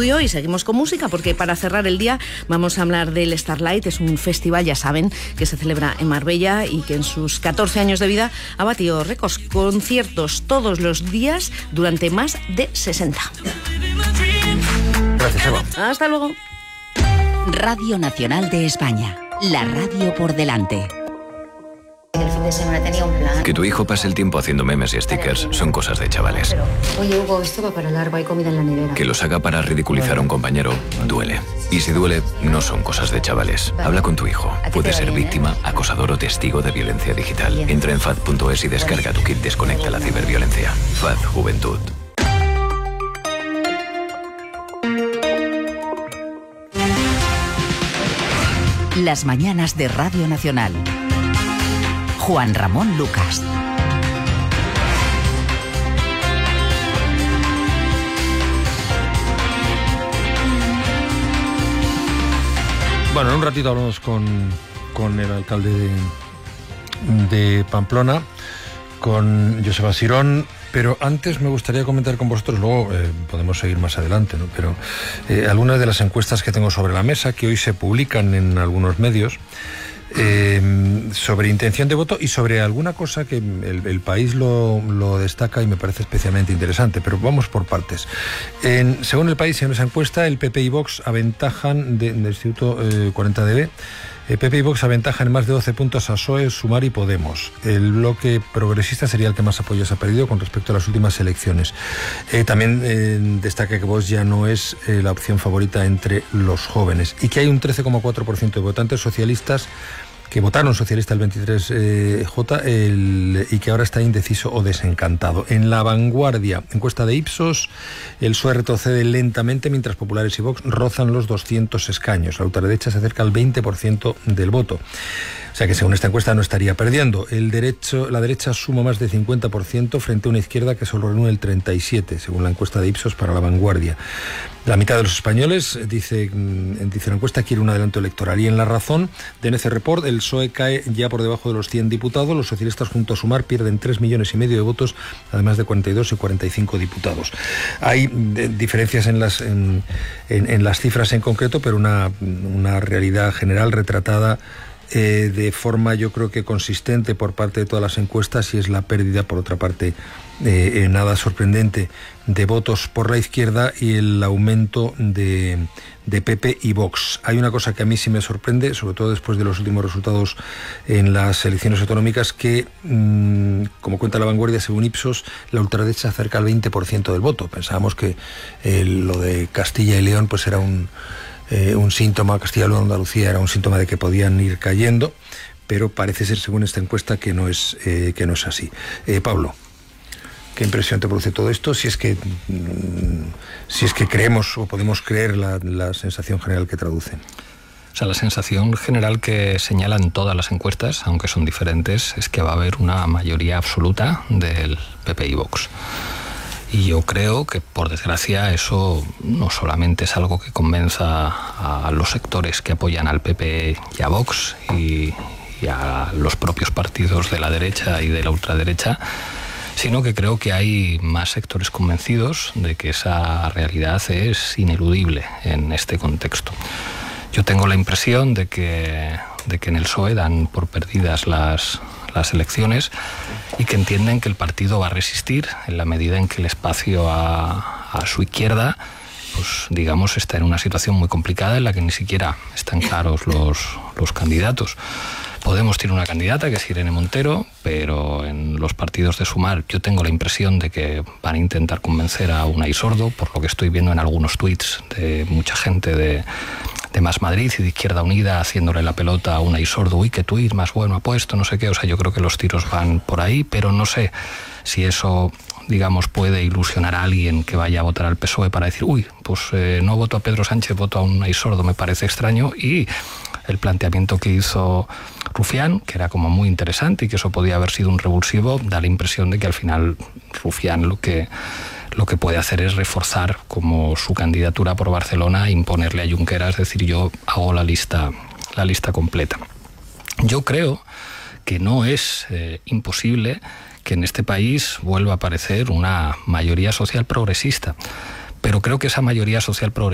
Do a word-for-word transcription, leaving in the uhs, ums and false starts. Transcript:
estudio y seguimos con música, porque para cerrar el día vamos a hablar del Starlight. Es un festival, ya saben, que se celebra en Marbella y que en sus catorce años de vida ha batido récords. Conciertos todos los días durante más de sesenta. Gracias, Eva. Hasta luego. Radio Nacional de España, la radio por delante. El fin de semana tenía un plan. Que tu hijo pase el tiempo haciendo memes y stickers son cosas de chavales. Pero, oye, Hugo, esto va para largo, hay comida en la nevera. Que los haga para ridiculizar a un compañero duele. Y si duele, no son cosas de chavales. Habla con tu hijo. Puede ser víctima, acosador o testigo de violencia digital. Entra en fad punto es y descarga tu kit Desconecta la ciberviolencia. F A D Juventud. Las mañanas de Radio Nacional. Juan Ramón Lucas. Bueno, en un ratito hablamos con, con el alcalde de, de Pamplona, con Joseba Sirón, pero antes me gustaría comentar con vosotros, luego eh, podemos seguir más adelante, ¿no? Pero eh, algunas de las encuestas que tengo sobre la mesa, que hoy se publican en algunos medios, Eh, sobre intención de voto y sobre alguna cosa que el, el país lo, lo destaca y me parece especialmente interesante, pero vamos por partes. En, según el país, en esa encuesta, el P P y Vox aventajan de, del Instituto eh, cuarenta D B, el P P y Vox aventajan en más de doce puntos a P S O E, Sumar y Podemos. El bloque progresista sería el que más apoyos ha perdido con respecto a las últimas elecciones. Eh, también eh, destaca que Vox ya no es eh, la opción favorita entre los jóvenes y que hay un trece coma cuatro por ciento de votantes socialistas que votaron socialista el veintitrés J el, y que ahora está indeciso o desencantado. En La Vanguardia, encuesta de Ipsos, el P S O E retrocede lentamente mientras Populares y Vox rozan los doscientos escaños. La ultraderecha se acerca al veinte por ciento del voto. O sea que según esta encuesta no estaría perdiendo. El derecho, la derecha suma más de cincuenta por ciento frente a una izquierda que solo reúne el treinta y siete por ciento, según la encuesta de Ipsos para La Vanguardia. La mitad de los españoles, dice, dice la encuesta, quiere un adelanto electoral. Y en La Razón, de N C Report, el P S O E cae ya por debajo de los cien diputados. Los socialistas junto a Sumar pierden tres millones y medio de votos, además de cuarenta y dos y cuarenta y cinco diputados. Hay eh, diferencias en las, en, en, en las cifras en concreto, pero una, una realidad general retratada Eh, de forma yo creo que consistente por parte de todas las encuestas, y es la pérdida, por otra parte, eh, eh, nada sorprendente, de votos por la izquierda y el aumento de, de P P y Vox. Hay una cosa que a mí sí me sorprende, sobre todo después de los últimos resultados en las elecciones autonómicas, que, mmm, como cuenta La Vanguardia, según Ipsos, la ultraderecha acerca al veinte por ciento del voto. Pensábamos que eh, lo de Castilla y León pues era un... Eh, un síntoma, Castilla y León, Andalucía era un síntoma de que podían ir cayendo, pero parece ser, según esta encuesta, que no es, eh, que no es así. Eh, Pablo, ¿qué impresión te produce todo esto? Si es que, mmm, si es que creemos o podemos creer la, la sensación general que traducen. O sea, la sensación general que señalan todas las encuestas, aunque son diferentes, es que va a haber una mayoría absoluta del P P y Vox. Y yo creo que, por desgracia, eso no solamente es algo que convenza a los sectores que apoyan al P P y a Vox y, y a los propios partidos de la derecha y de la ultraderecha, sino que creo que hay más sectores convencidos de que esa realidad es ineludible en este contexto. Yo tengo la impresión de que, de que en el P S O E dan por perdidas las... las elecciones y que entienden que el partido va a resistir en la medida en que el espacio a, a su izquierda, pues digamos, está en una situación muy complicada en la que ni siquiera están claros los, los candidatos. Podemos tiene una candidata que es Irene Montero, pero en los partidos de Sumar yo tengo la impresión de que van a intentar convencer a Unai Sordo, por lo que estoy viendo en algunos tuits de mucha gente de de Más Madrid y de Izquierda Unida haciéndole la pelota a Unai Sordo. Uy, qué tuit más bueno ha puesto, no sé qué. O sea, yo creo que los tiros van por ahí, pero no sé si eso, digamos, puede ilusionar a alguien que vaya a votar al P S O E para decir, uy, pues eh, no voto a Pedro Sánchez, voto a Unai Sordo, me parece extraño. Y el planteamiento que hizo Rufián, que era como muy interesante y que eso podía haber sido un revulsivo, da la impresión de que al final Rufián lo que... lo que puede hacer es reforzar como su candidatura por Barcelona e imponerle a Junqueras, es decir, yo hago la lista, la lista completa. Yo creo que no es eh, imposible que en este país vuelva a aparecer una mayoría social progresista, pero creo que esa mayoría social progresista